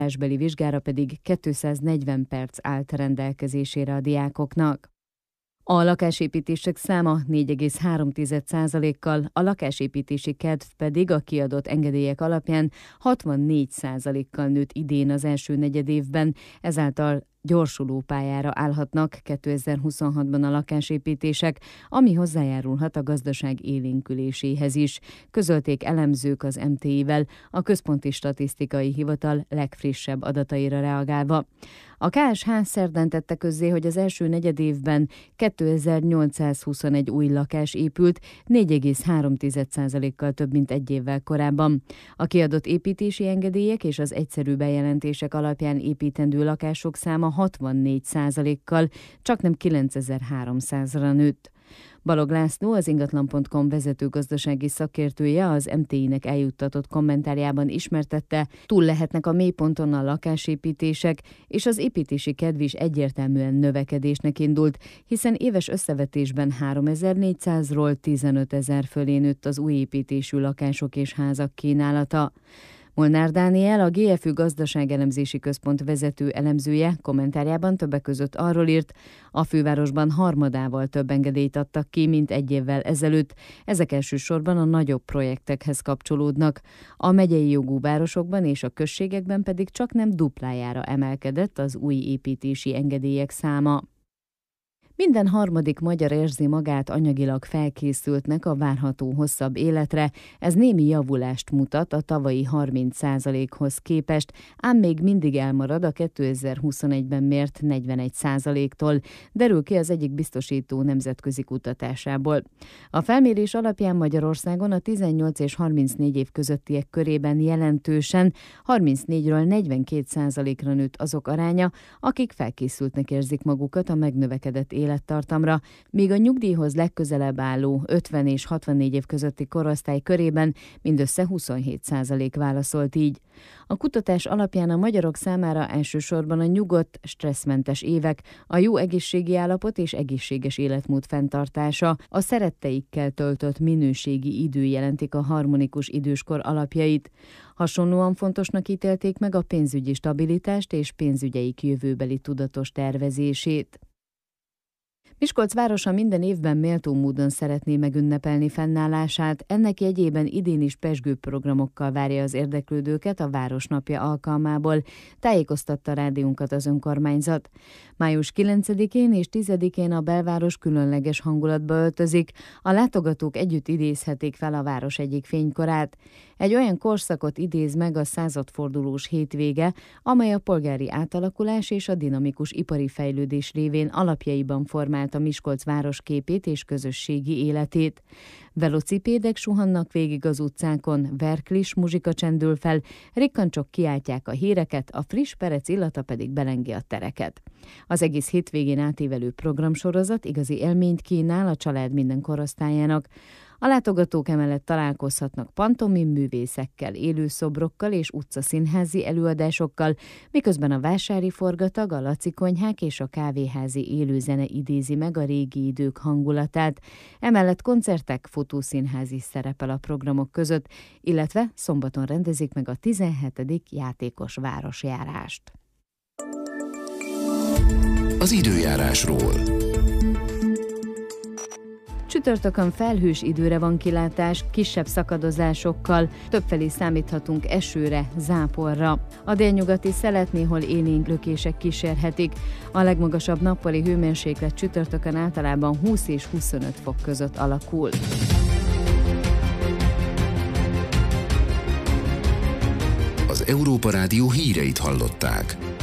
írásbeli vizsgára pedig 240 perc állt rendelkezésére a diákoknak. A lakásépítések száma 4,3%-kal, a lakásépítési kedv pedig a kiadott engedélyek alapján 64%-kal nőtt idén az első negyedévben, ezáltal gyorsuló pályára állhatnak 2026-ban a lakásépítések, ami hozzájárulhat a gazdaság élénküléséhez is, közölték elemzők az MTI-vel, a Központi Statisztikai Hivatal legfrissebb adataira reagálva. A KSH szerdán tette közzé, hogy az első negyedévben 2821 új lakás épült, 4,3%-kal több, mint egy évvel korábban. A kiadott építési engedélyek és az egyszerű bejelentések alapján építendő lakások száma 64%-kal, csaknem 9300-ra nőtt. Balog László, az ingatlan.com vezető gazdasági szakértője az MTI-nek eljuttatott kommentárjában ismertette, túl lehetnek a mélyponton a lakásépítések, és az építési kedv is egyértelműen növekedésnek indult, hiszen éves összevetésben 3400-ról 15 000 fölé nőtt az új építésű lakások és házak kínálata. Molnár Dániel, a GFÜ Gazdaságelemzési Központ vezető elemzője kommentárjában többek között arról írt, a fővárosban harmadával több engedélyt adtak ki, mint egy évvel ezelőtt. Ezek elsősorban a nagyobb projektekhez kapcsolódnak. A megyei jogú városokban és a községekben pedig csaknem duplájára emelkedett az új építési engedélyek száma. Minden harmadik magyar érzi magát anyagilag felkészültnek a várható hosszabb életre, ez némi javulást mutat a tavalyi 30%-hoz képest, ám még mindig elmarad a 2021-ben mért 41%-tól, derül ki az egyik biztosító nemzetközi kutatásából. A felmérés alapján Magyarországon a 18 és 34 év közöttiek körében jelentősen 34-ről 42%-ra nőtt azok aránya, akik felkészültnek érzik magukat a megnövekedett élettartamra, míg a nyugdíjhoz legközelebb álló 50 és 64 év közötti korosztály körében mindössze 27% válaszolt így. A kutatás alapján a magyarok számára elsősorban a nyugodt, stresszmentes évek, a jó egészségi állapot és egészséges életmód fenntartása, a szeretteikkel töltött minőségi idő jelentik a harmonikus időskor alapjait. Hasonlóan fontosnak ítélték meg a pénzügyi stabilitást és pénzügyeik jövőbeli tudatos tervezését. Miskolc városa minden évben méltó módon szeretné megünnepelni fennállását, ennek jegyében idén is pezsgő programokkal várja az érdeklődőket a Városnapja alkalmából, tájékoztatta rádiónkat az önkormányzat. Május 9-én és 10-én a belváros különleges hangulatba öltözik, a látogatók együtt idézhetik fel a város egyik fénykorát. Egy olyan korszakot idéz meg a századfordulós hétvége, amely a polgári átalakulás és a dinamikus ipari fejlődés révén alapjaiban formált a Miskolc városképét és közösségi életét. Velocipédek suhannak végig az utcákon, verklis muzsika csendül fel, rikkancsok kiáltják a híreket, a friss perec illata pedig belengi a tereket. Az egész hétvégén átívelő programsorozat igazi élményt kínál a család minden korosztályának. A látogatók emellett találkozhatnak pantomim művészekkel, élőszobrokkal és utcaszínházi előadásokkal, miközben a vásári forgatag, a Laci konyhák és a kávéházi élőzene idézi meg a régi idők hangulatát. Emellett koncertek, fotószínház is szerepel a programok között, illetve szombaton rendezik meg a 17. játékos városjárást. Az időjárásról. Csütörtökön felhős időre van kilátás, kisebb szakadozásokkal, többfelé számíthatunk esőre, záporra. A délnyugati szelet néhol élénk lökések kísérhetik. A legmagasabb nappali hőmérséklet csütörtökön általában 20 és 25 fok között alakul. Az Európa Rádió híreit hallották.